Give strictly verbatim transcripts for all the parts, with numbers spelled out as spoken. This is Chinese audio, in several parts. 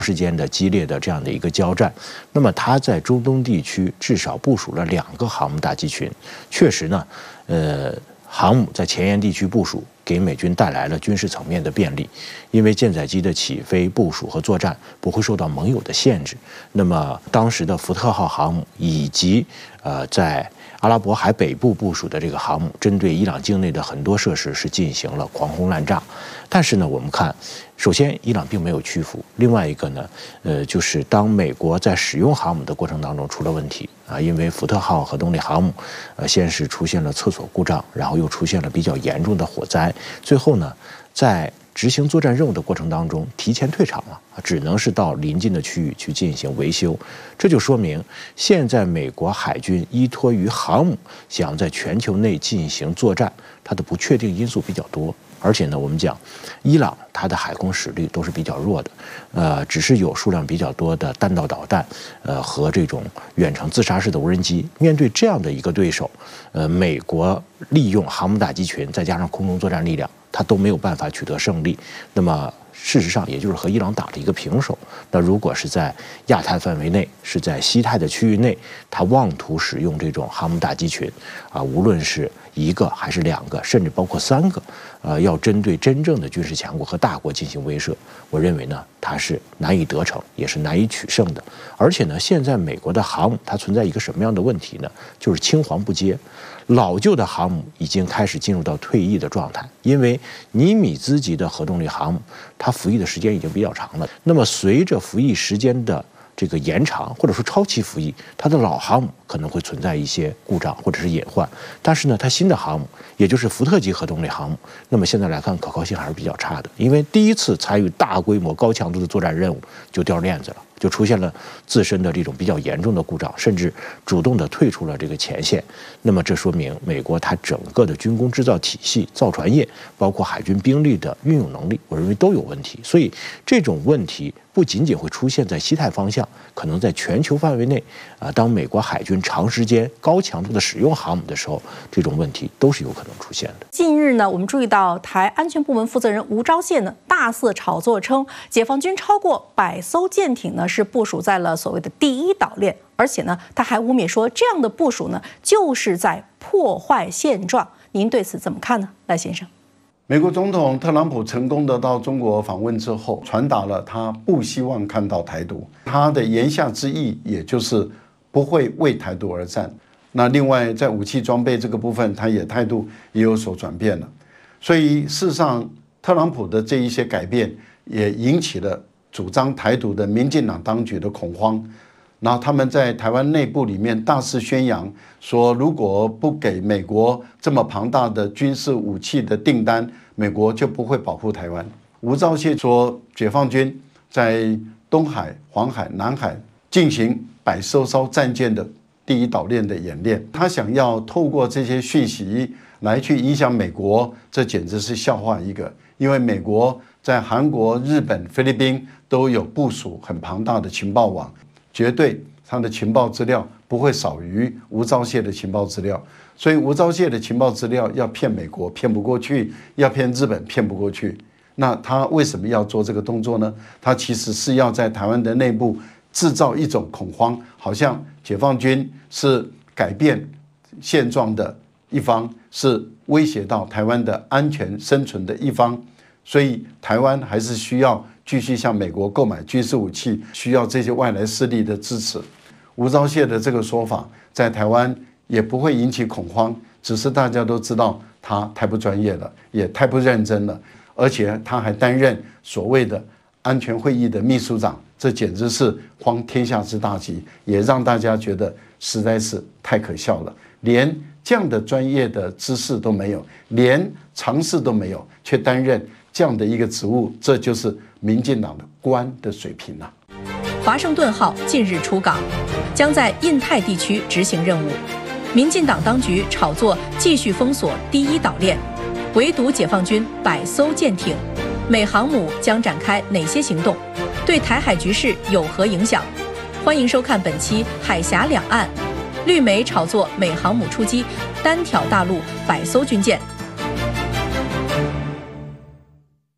时间的激烈的这样的一个交战，那么它在中东地区至少部署了两个航母打击群，确实呢，呃，航母在前沿地区部署，给美军带来了军事层面的便利，因为舰载机的起飞、部署和作战不会受到盟友的限制。那么当时的福特号航母以及呃在阿拉伯海北部部署的这个航母，针对伊朗境内的很多设施是进行了狂轰滥炸。但是呢，我们看，首先伊朗并没有屈服，另外一个呢，呃，就是当美国在使用航母的过程当中出了问题啊，因为福特号核动力航母，呃，先是出现了厕所故障，然后又出现了比较严重的火灾，最后呢，在执行作战任务的过程当中提前退场了，只能是到邻近的区域去进行维修。这就说明，现在美国海军依托于航母，想在全球内进行作战，它的不确定因素比较多。而且呢，我们讲，伊朗它的海空实力都是比较弱的，呃，只是有数量比较多的弹道导弹，呃和这种远程自杀式的无人机。面对这样的一个对手，呃，美国利用航母打击群再加上空中作战力量，它都没有办法取得胜利。那么事实上，也就是和伊朗打了一个平手。那如果是在亚太范围内，是在西太的区域内，它妄图使用这种航母打击群，啊，无论是一个还是两个，甚至包括三个，呃，要针对真正的军事强国和大国进行威慑，我认为呢，它是难以得逞，也是难以取胜的。而且呢，现在美国的航母它存在一个什么样的问题呢？就是青黄不接。老旧的航母已经开始进入到退役的状态，因为尼米兹级的核动力航母，它服役的时间已经比较长了。那么随着服役时间的这个延长，或者说超期服役，它的老航母可能会存在一些故障或者是隐患。但是呢，它新的航母，也就是福特级核动力航母，那么现在来看可靠性还是比较差的，因为第一次参与大规模高强度的作战任务就掉链子了。就出现了自身的这种比较严重的故障，甚至主动的退出了这个前线。那么这说明美国它整个的军工制造体系、造船业，包括海军兵力的运用能力，我认为都有问题。所以这种问题不仅仅会出现在西太方向，可能在全球范围内啊，当美国海军长时间高强度的使用航母的时候，这种问题都是有可能出现的。 近日呢，我们注意到台安全部门负责人吴钊燮呢大肆炒作称，解放军超过百艘舰艇呢是部署在了所谓的第一岛链，而且呢他还污蔑说这样的部署呢就是在破坏现状。您对此怎么看呢，赖先生？ 美国总统特朗普成功的到中国访问之后，传达了他不希望看到台独，他的言下之意也就是不会为台独而战。那另外在武器装备这个部分，他也态度也有所转变了。所以事实上，特朗普的这一些改变也引起了主张台独的民进党当局的恐慌。然后他们在台湾内部里面大肆宣扬说，如果不给美国这么庞大的军事武器的订单，美国就不会保护台湾。吴钊燮说，解放军在东海、黄海、南海进行百艘艘战舰的第一岛链的演练，他想要透过这些讯息来去影响美国，这简直是笑话一个。因为美国在韩国、日本、菲律宾都有部署很庞大的情报网，绝对他的情报资料不会少于吴钊燮的情报资料，所以吴钊燮的情报资料要骗美国骗不过去，要骗日本骗不过去。那他为什么要做这个动作呢？他其实是要在台湾的内部制造一种恐慌，好像解放军是改变现状的一方，是威胁到台湾的安全生存的一方，所以台湾还是需要继续向美国购买军事武器，需要这些外来势力的支持。吴钊燮的这个说法在台湾也不会引起恐慌，只是大家都知道他太不专业了，也太不认真了，而且他还担任所谓的安全会议的秘书长，这简直是荒天下之大稽，也让大家觉得实在是太可笑了。连这样的专业的知识都没有，连常识都没有，却担任这样的一个职务，这就是民进党的官的水平啊。 华盛顿号近日出港，将在印太地区执行任务。民进党当局炒作继续封锁第一岛链，围堵解放军百艘舰艇，美航母将展开哪些行动？对台海局势有何影响？欢迎收看本期《海峡两岸》。绿媒炒作美航母出击，单挑大陆百艘军舰。据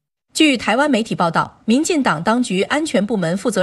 据台湾媒体报道，民进党当局安全部门负责